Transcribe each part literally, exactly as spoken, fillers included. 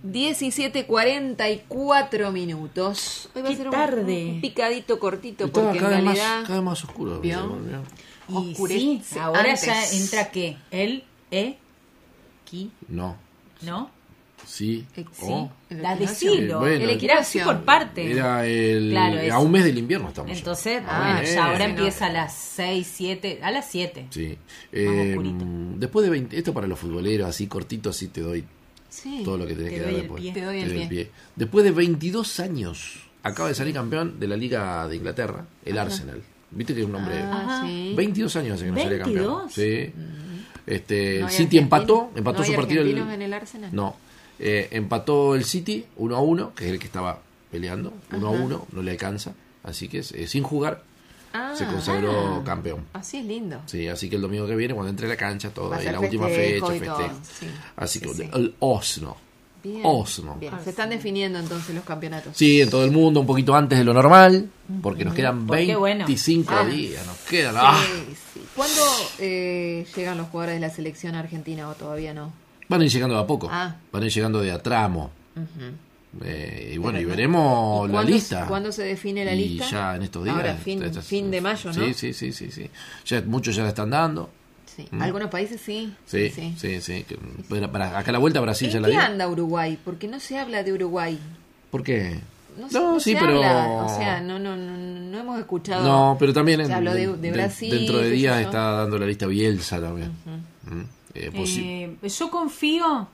diecisiete cuarenta y cuatro minutos. Hoy va Qué a ser tarde. Un, un picadito cortito, Y todo porque en cada vez realidad más, cada vez más oscuro. ¿Vio? ¿Vio? Y oscurece sí, ahora antes. ya entra ¿qué? El, e, qui, No, ¿no? sí, Eh, sí. o... La El decilo. bueno, el equinoccio por parte. Era el, Claro, a eso. un mes del invierno estamos. ya. Entonces, Ah, bueno, eh, ya ahora sí, empieza no. a las seis, siete, a las siete. Sí. Eh, oscurito. después de veinte, esto para los futboleros, así cortito, así te doy Sí. todo lo que tenés Te que dar doy el después. pie. Te doy el pie. Después de veintidós años, acaba de salir campeón de la Liga de Inglaterra, el Arsenal. Viste que es un nombre. Ah, Ajá. sí. veintidós años hace que no sale campeón. ¿veintidós? Sí. Este, ¿No el hay City argentinos? empató, empató ¿No su hay partido. el- argentinos en el Arsenal? No. Eh, empató el City uno a uno, que es el que estaba peleando. uno a uno, no le alcanza. Así que eh, sin jugar Ah, se consagró campeón. así es lindo. Sí, así que el domingo que viene, cuando entre a la cancha, todo Va a ahí, ser la última festejo fecha, y todo, festejo. sí. Así Sí, que sí. el Osno. Bien. Osno. Bien. Se están definiendo entonces los campeonatos. Sí, en todo el mundo, un poquito antes de lo normal, porque nos quedan Porque, bueno. veinticinco Ah. días, nos quedan. ¡Ah! Sí, sí. ¿Cuándo eh, llegan los jugadores de la selección argentina o todavía no? Van a ir llegando de a poco, Ah. van a ir llegando de a tramo. Ujú. Eh, y bueno, y Pero, veremos ¿y la cuándo- lista. ¿Cuándo se define la y lista? ya en estos días. Ahora, fin, estas- fin de mayo, ¿no? Sí, sí, sí, sí, sí. Ya, muchos ya la están dando. Sí. Algunos países sí. Sí, sí, sí. que- para- para- acá a la vuelta Brasil ya ¿En la qué dio. anda Uruguay? Porque no se habla de Uruguay. ¿Por qué? No, se- no sí, se pero. habla. O sea, no, no, no, no hemos escuchado. No, pero también Se en- habló de, de- de Brasil. dentro de qué sé días yo. está dando la lista Bielsa también. Mm, eh, posi- Eh, yo confío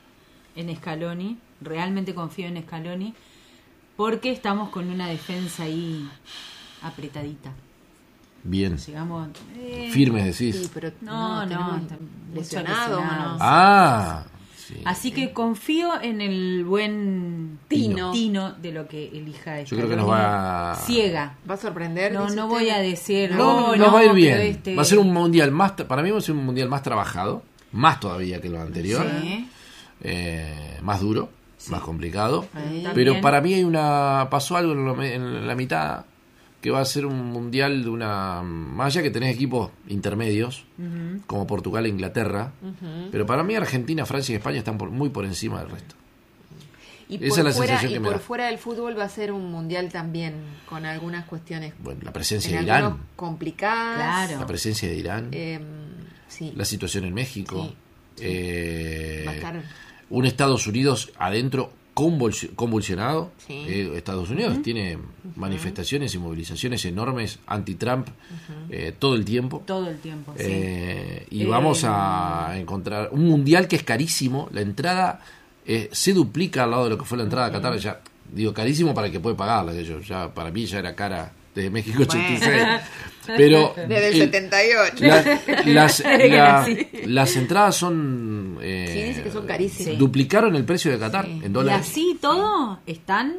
en Scaloni, realmente confío en Scaloni, porque estamos con una defensa ahí apretadita. bien. Llegamos. eh, Firmes decís. Sí, pero No, no, tenemos está lesionados, mucho ¿o no? lesionados. Ah, sí. Así que confío en el buen Tino. tino de lo que elija Yo creo que Scaloni. nos va. Ciega. ¿Va a sorprender? No, dice no usted? voy a decir. No, oh, nos va a ir pero bien. este- Va a ser un mundial más. tra- Para mí va a ser un mundial más trabajado. Más todavía que lo anterior. Sí. Eh, más duro. Más complicado. Eh, Pero también. para mí hay una. Pasó algo en, lo- en la mitad. Que va a ser un mundial de una. Más allá que tenés equipos intermedios. Como Portugal e Inglaterra. Pero para mí Argentina, Francia y España están por- muy por encima del resto. Y Esa por, es la fuera, sensación y que me por da. fuera del fútbol va a ser un mundial también, con algunas cuestiones Bueno, la presencia en de Irán. algunos complicadas. Claro. La presencia de Irán. Eh, sí. La situación en México. Sí, sí. eh, Va a estar- un Estados Unidos adentro convulsi- convulsionado. Sí. Eh, Estados Unidos tiene manifestaciones y movilizaciones enormes anti-Trump eh, todo el tiempo. Todo el tiempo. sí. Eh, y Eh, vamos a encontrar un mundial que es carísimo. La entrada eh, se duplica al lado de lo que fue la entrada a Qatar. Ya digo carísimo para el que puede pagarla. Que yo, ya, para mí ya era cara desde México ochenta y seis. Pero Desde el el- setenta y ocho. la- las, la- Sí. las entradas son eh, Sí, dice que son carísimas. duplicaron el precio de Qatar Sí. en Y dólares. así todo están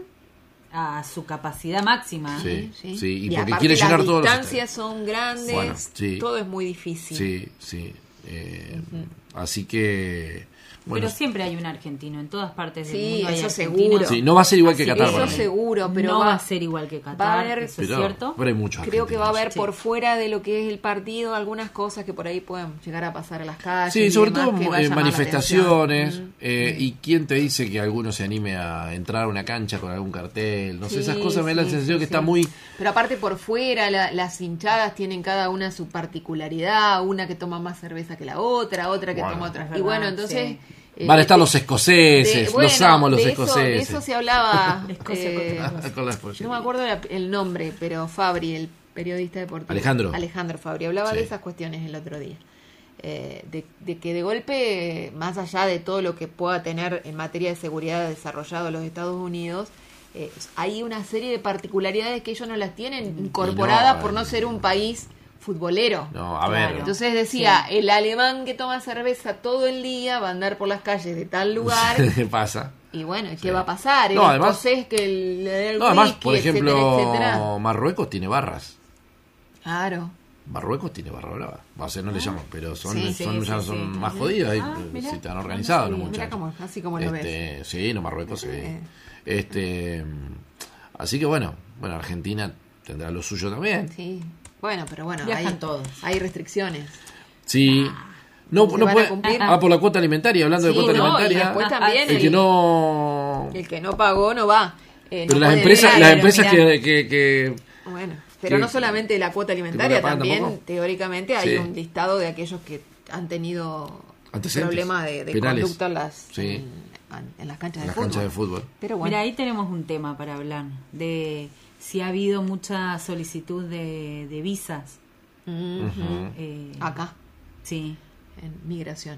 a su capacidad máxima. Sí, Sí. sí, y Y porque aparte quiere llenar las todos los distancias son grandes, Bueno, sí. todo es muy difícil. Sí, sí. eh, Así que bueno, Pero siempre hay un argentino, en todas partes del Sí, mundo hay eso argentinos. seguro. sí, no va a ser igual que Así Qatar. que para Eso mí. seguro, pero no va, va a ser igual que Qatar, va a haber- eso es Pero, cierto. pero hay muchos creo que va a haber Sí. por fuera de lo que es el partido algunas cosas que por ahí pueden llegar a pasar a las calles. Sí, y sobre demás todo que va a eh, llamar la manifestaciones. atención. eh, ¿Y quién te dice que alguno se anime a entrar a una cancha con algún cartel? No sé, Sí, esas cosas me da la sí, sensación sí, que sí. está muy. Pero aparte por fuera, la- las hinchadas tienen cada una su particularidad, una que toma más cerveza que la otra, otra que Bueno. toma otras. Es Y verdad, bueno, entonces... sí. eh, Van a estar de- los escoceses, de- bueno, los amo los de eso- escoceses. De eso se hablaba. Escocia eh, contra Con las polleras. no me acuerdo la- el nombre, pero Fabri, el periodista deportivo. Alejandro. Alejandro Fabri, hablaba Sí. de esas cuestiones el otro día. Eh, de, de que de golpe, más allá de todo lo que pueda tener en materia de seguridad desarrollado los Estados Unidos, eh, hay una serie de particularidades que ellos no las tienen incorporadas no, por no eh, ser un país futbolero. No, a Claro. ver. Entonces decía, el alemán que toma cerveza todo el día va a andar por las calles de tal lugar. ¿Qué pasa? Y bueno, ¿qué Sí. va a pasar? El No, además- escocés que el, le dé el No, además, whisky, por ejemplo, etcétera, etcétera. Marruecos tiene barras. Claro. Marruecos tiene barra brava. O sea, no le llaman, pero son, Sí, son, sí, ya sí, son sí. más jodidos. ahí, Ah, eh, mirá. si están organizados los Sí, mirá muchachos. cómo- así como lo este, Sí, no, Marruecos sí. Eh. Este, así que bueno, bueno, Argentina tendrá lo suyo también. Sí. Bueno, pero bueno, Viajan hay, todos. hay restricciones. Sí, No, se no van puede. a cumplir. Ah, por la cuota alimentaria, hablando Sí, de cuota no, y alimentaria. después también el que no. el que no pagó no va. Eh, Pero no las puede empresas, negar, las pero empresas mirá. que, que, que- Bueno, pero que- no solamente la cuota alimentaria, que no la pagan también tampoco. teóricamente hay Sí. un listado de aquellos que han tenido Antecedentes problemas de, de penales. conducta en las, Sí. en, en las canchas en de las fútbol. canchas de fútbol. Pero bueno, Mira, ahí tenemos un tema para hablar de si ha habido mucha solicitud de, de visas. Ujú. Ujú. eh, acá, sí. en migraciones.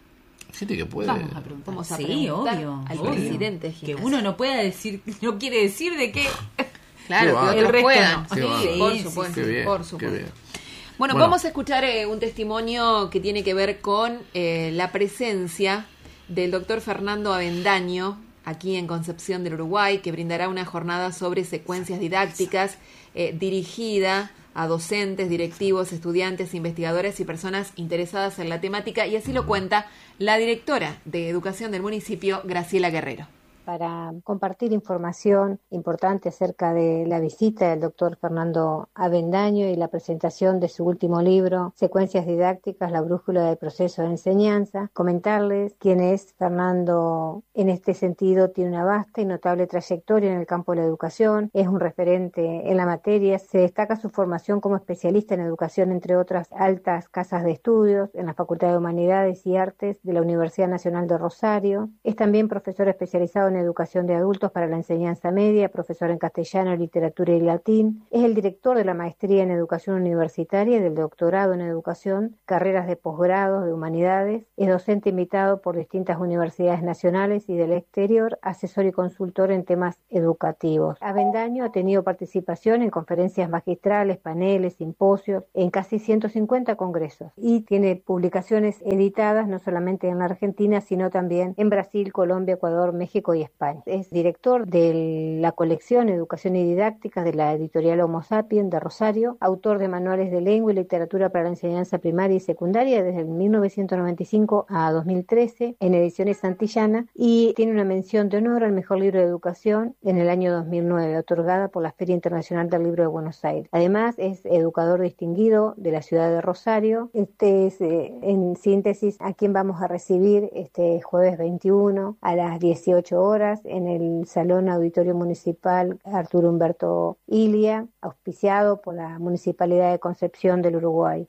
Gente que puede. Vamos a preguntar. Vamos a sí, preguntar obvio. al obvio. presidente Que Gimnasia. uno no pueda decir, no quiere decir de qué. Claro, Qué va. que El otros resto puedan. no. Qué Sí, va. por Sí, supuesto, Qué bien, por qué supuesto. bien. Bueno, Bueno. vamos a escuchar eh, un testimonio que tiene que ver con eh, la presencia del doctor Fernando Avendaño aquí en Concepción del Uruguay, que brindará una jornada sobre secuencias didácticas eh, dirigida a docentes, directivos, estudiantes, investigadores y personas interesadas en la temática, y así lo cuenta la directora de Educación del municipio, Graciela Guerrero. Para compartir información importante acerca de la visita del doctor Fernando Avendaño y la presentación de su último libro, Secuencias Didácticas, la brújula del proceso de enseñanza. Comentarles quién es Fernando en este sentido. Tiene una vasta y notable trayectoria en el campo de la educación, es un referente en la materia, se destaca su formación como especialista en educación, entre otras altas casas de estudios, en la Facultad de Humanidades y Artes de la Universidad Nacional de Rosario. Es también profesor especializado en educación de adultos para la enseñanza media, profesor en castellano, literatura y latín. Es el director de la maestría en educación universitaria y del doctorado en educación, carreras de posgrado de humanidades. Es docente invitado por distintas universidades nacionales y del exterior, asesor y consultor en temas educativos. Avendaño ha tenido participación en conferencias magistrales, paneles, simposios, en casi ciento cincuenta congresos, y tiene publicaciones editadas no solamente en la Argentina, sino también en Brasil, Colombia, Ecuador, México y España. Es director de la colección Educación y Didáctica de la editorial Homo Sapiens de Rosario, autor de manuales de lengua y literatura para la enseñanza primaria y secundaria desde el mil novecientos noventa y cinco a dos mil trece en Ediciones Santillana, y tiene una mención de honor al mejor libro de educación en el año dos mil nueve, otorgada por la Feria Internacional del Libro de Buenos Aires. Además, es educador distinguido de la ciudad de Rosario. Este es, eh, en síntesis, a quien vamos a recibir este jueves veintiuno a las dieciocho horas en el Salón Auditorio Municipal Arturo Humberto Ilia, auspiciado por la Municipalidad de Concepción del Uruguay.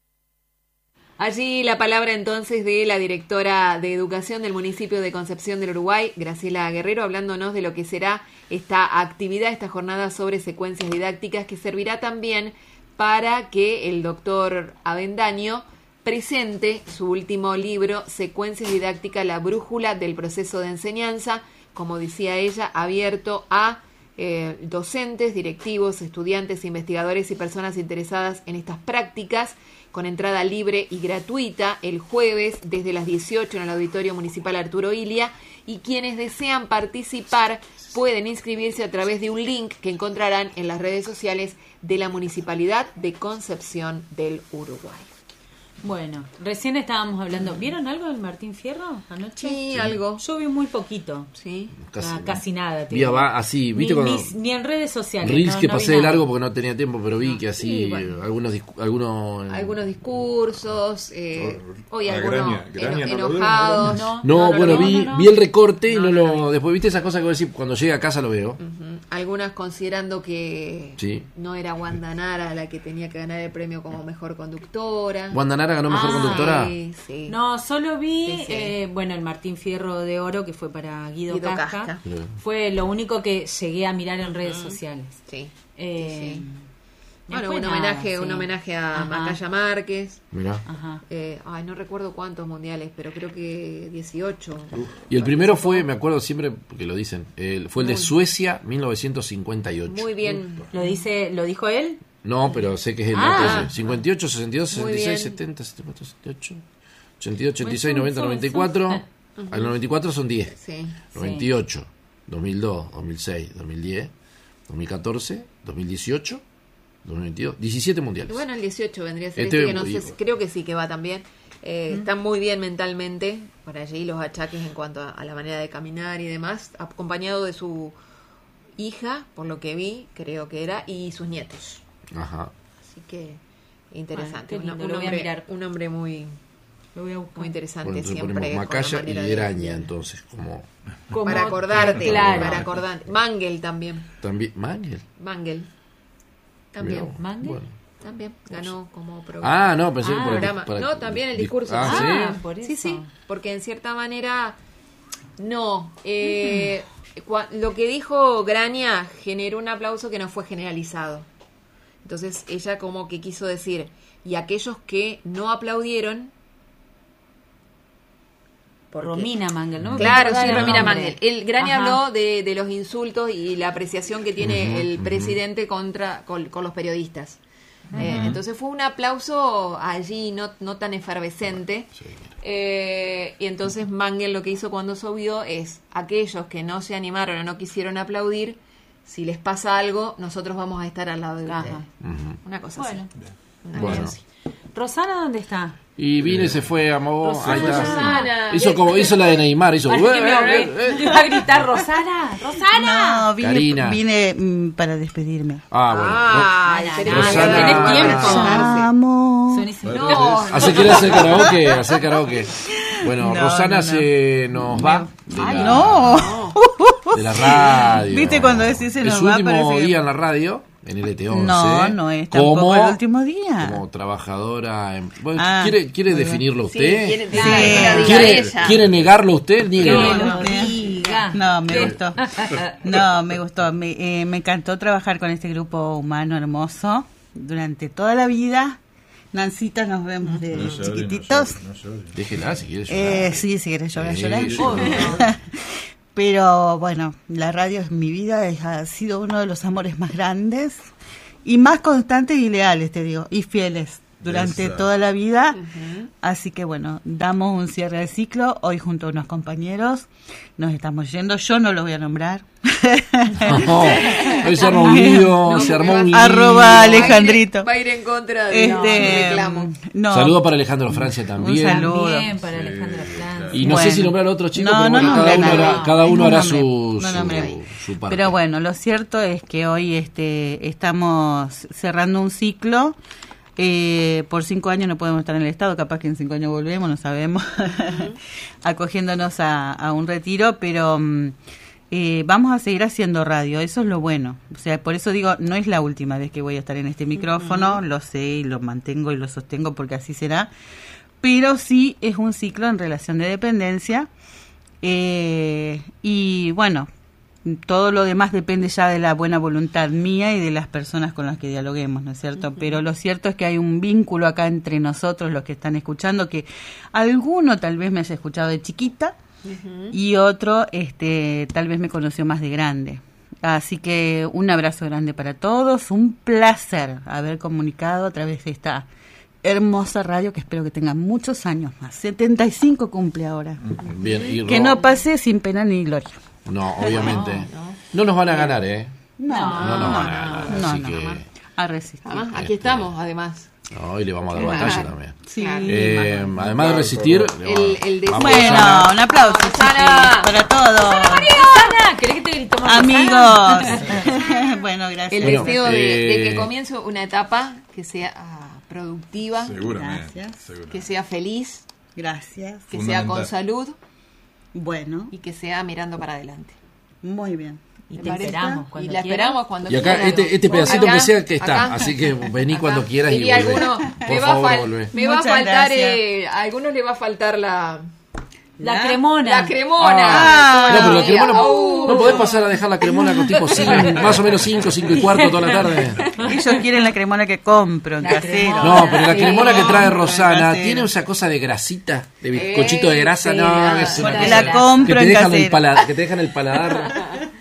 Allí la palabra entonces de la directora de Educación del municipio de Concepción del Uruguay, Graciela Guerrero, hablándonos de lo que será esta actividad, esta jornada sobre secuencias didácticas, que servirá también para que el doctor Avendaño presente su último libro, Secuencias Didácticas, la brújula del proceso de enseñanza, como decía ella, abierto a eh, docentes, directivos, estudiantes, investigadores y personas interesadas en estas prácticas, con entrada libre y gratuita el jueves desde las dieciocho en el Auditorio Municipal Arturo Ilia, y quienes desean participar pueden inscribirse a través de un link que encontrarán en las redes sociales de la Municipalidad de Concepción del Uruguay. Bueno, recién estábamos hablando. ¿Vieron algo del Martín Fierro anoche? Sí, algo. Yo vi muy poquito. Sí. Casi, Ah, casi nada. te Vi digo. aba- así, ¿viste ni, cuando- ni- ni en redes sociales. Reels no- que no vi pasé de nada. largo porque no tenía tiempo, pero vi que así Sí, bueno. eh, algunos discu- algunos Algunos discursos, eh, hoy Ah, algunos Graña, Graña, eno- ¿no lo vieron? enojados. No, No, no, no, bueno, no, vi, no, no. vi el recorte y No, no, no lo... lo vi. Después viste esas cosas que vos decís, cuando llegue a casa lo veo. Ujú. Algunas considerando que Sí. no era Wanda Nara la que tenía que ganar el premio como mejor conductora. Wanda Nara ganó mejor Ah, conductora. Sí, sí. No, solo vi, Sí, sí. eh, bueno, el Martín Fierro de Oro, que fue para Guido, Guido Casca. Casca. Sí. Fue lo único que llegué a mirar en redes sociales. Sí. Eh, Sí, sí. no Bueno, fue un nada, homenaje, sí. un homenaje a Ajá. Macaya Márquez. Mirá. Ajá. Eh, ay, no recuerdo cuántos mundiales, pero creo que dieciocho. Y el primero fue, me acuerdo siempre, porque lo dicen, el- fue el de Suecia, mil novecientos cincuenta y ocho. Muy bien. ¿Lo dice, lo dijo él? No, pero sé que es el Ah. otro, cincuenta y ocho, sesenta y dos, Muy sesenta y seis, bien. setenta, setenta y cuatro, setenta y ocho, ochenta y dos, ochenta y seis, Bueno, noventa, son- noventa y son- cuatro. eh. Al noventa y cuatro son diez. Sí. noventa y ocho, dos mil dos, dos mil seis, dos mil diez, dos mil catorce, dos mil dieciocho, dos mil veintidós, diecisiete mundiales. Y bueno, el dieciocho vendría a ser Este- este, que no sé, si- creo que sí que va también. Eh, Están muy bien mentalmente, por allí los achaques en cuanto a, a la manera de caminar y demás, acompañado de su hija, por lo que vi, creo que era, y sus nietos. Ajá. Así que interesante. Bueno, qué Un- lindo, un, lo voy a hombre, mirar. un hombre muy, Lo voy a buscar. Muy interesante Bueno, entonces siempre. ponemos con la Macaya manera y de- Graña, entonces, como Como- Para acordarte, claro. para acordarte. Mangel también. también Mangel. Mangel. También. Mirá, ¿Mangel? bueno. También ganó como programa. Ah, no, pensé Ah, que por el programa. para- No, también el di- discurso. Ah, Ah, sí. por eso. Sí, sí, porque en cierta manera no. Eh, cua- lo que dijo Graña generó un aplauso que no fue generalizado. Entonces ella como que quiso decir, y aquellos que no aplaudieron... porque- Romina Mangel, ¿no? me Claro, acuerdo sí, el Romina nombre. Mangel. El Graña Ajá. habló de, de los insultos y la apreciación que tiene el presidente contra con, con los periodistas. Eh, entonces fue un aplauso allí no, no tan efervescente. Sí. Eh, y entonces Mangel lo que hizo cuando subió es aquellos que no se animaron o no quisieron aplaudir, si les pasa algo, nosotros vamos a estar al lado de ustedes. Ajá. Ujú. Una cosa Bueno, así. Una Bueno. cosa así. ¿Rosana dónde está? Y vine, se fue, amagó. Rosana. Ahí está. Rosana. Hizo como hizo la de Neymar, hizo. Parece que me "Eh, ahogué. eh, eh". Iba a gritar Rosana, Rosana. No, vine, Karina. vine mm, para despedirme. Ah, bueno. Ay, no, tenés- Rosana. tenés tiempo. Rosana. Amo. Sonísimo. No, Hace quiere hacer karaoke, hacer karaoke. Bueno, No, Rosana no, no. se nos va de, Ay, la, no. de la radio. ¿Viste cuando decís se Es nos su va? último Parece que- día en la radio, en el E T once. No, no es tampoco como, el último día. Como trabajadora. En, bueno, Ah, ¿Quiere, quiere muy bien. definirlo sí, usted? quiere, Sí. claro, que lo diga ¿Quiere, ella. ¿Quiere negarlo usted? Níguelo. Que no. lo diga. No, me gustó. No, me gustó. Me, eh, me encantó trabajar con este grupo humano hermoso durante toda la vida. Nancita, nos vemos de No llores, chiquititos. no llores, no llores. Déjela si quiere llorar. Eh, sí, si querés llorar, Sí, llorar. sí. Pero bueno, la radio es mi vida, es- ha sido uno de los amores más grandes y más constantes y leales, te digo, y fieles durante Esa. toda la vida. Así que bueno, damos un cierre de ciclo hoy junto a unos compañeros. Nos estamos yendo, yo no los voy a nombrar. No, hoy se armó un lío, No, se porque armó va- un lío. Arroba Alejandrito. Va a ir en contra de Este, no, reclamo. no, Saludo para Alejandro Francia también. Un saludo. Bien para Alejandra Franz. Y no Bueno. sé si nombrar a otros chicos, No, pero no bueno, cada nombré uno nada. hará, cada uno No hará nombré. su, No su, nombré. su parte. Pero bueno, lo cierto es que hoy este, estamos cerrando un ciclo. Eh, por cinco años no podemos estar en el Estado, capaz que en cinco años volvemos, no sabemos, acogiéndonos a, a un retiro, pero mm, eh, vamos a seguir haciendo radio, eso es lo bueno. O sea, por eso digo, no es la última vez que voy a estar en este micrófono, lo sé y lo mantengo y lo sostengo porque así será, pero sí es un ciclo en relación de dependencia. Eh, y bueno, todo lo demás depende ya de la buena voluntad mía y de las personas con las que dialoguemos, ¿no es cierto? Pero lo cierto es que hay un vínculo acá entre nosotros, los que están escuchando, que alguno tal vez me haya escuchado de chiquita y otro este tal vez me conoció más de grande. Así que un abrazo grande para todos, un placer haber comunicado a través de esta hermosa radio que espero que tenga muchos años más. setenta y cinco cumple ahora. Bien, y Que Ro- no pase sin pena ni gloria. No, obviamente. No nos van a ganar, ¿eh? No, No nos van a ganar. no, así no, que. no. A resistir. Además, aquí Este, estamos, además. No, hoy le vamos a dar batalla Claro. también. Sí. Eh, además de resistir, le El- el de- vamos a Bueno, Rosana. un aplauso Rosana. chiquis, para todos. Rosana, ¿querés que te gritemos Amigos. bueno, gracias. El Bueno, deseo de, de eh, que comience una etapa que sea ah, productiva, Seguramente. Gracias. seguramente. que sea feliz, Gracias. que sea con Fundamental. salud Bueno, y que sea mirando para adelante. muy bien. Y ¿Te te parece? esperamos Y cuando la quieras. esperamos cuando Y acá, quieran. este, este pedacito Acá, que sea que está. acá. Así que vení Acá. cuando quieras y Y volvé. alguno Por me va a favor, fal- volvé. me va a Muchas faltar, gracias. eh, a algunos le va a faltar la La, La- cremona. la cremona. Ah. No, pero la cremona, Uh. no podés pasar a dejar la cremona con tipo cinco, más o menos cinco, cinco y cuarto toda la tarde. Ellos quieren la cremona que compro en La casero. cremona. No, pero la Sí. cremona que trae No, Rosana casero. tiene esa cosa de grasita, de bizcochito de grasa, sí, no, ah, es una por cosa ahí la que compro te en dejan el casero. paladar, que te dejan el paladar.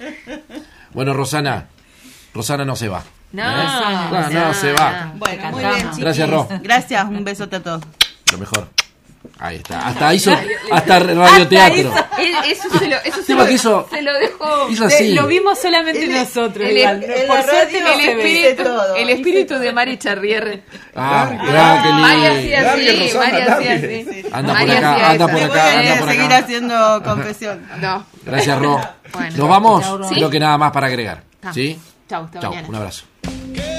Bueno, Rosana, Rosana no se va. No, ¿Eh? No, no, se va. Bueno, muy Cantamos. bien, chiquis. Gracias, Ro. Gracias, un besote a todos. Lo mejor. Ahí está. Hasta hizo, hasta radioteatro. Él- Eso se lo, eso se Sí, lo, porque hizo- se lo dejó. Hizo así. Lo vimos solamente nosotros. el- igual. el- Por la suerte radio no el se ve. espíritu, todo. el espíritu de Mari Charrier. Ah, mirá, qué Mari lindo. hacía Largue, así, Rosana, Mari hacía largue. así. Anda Mari por acá, hacía anda esa. por Te voy acá, a anda por seguir acá. haciendo confesión. No. Gracias, Ro. Bueno. Nos vamos. Chau, Ro. Creo que nada más para agregar. Ah. ¿Sí? Chau, hasta Chau, mañana. un abrazo.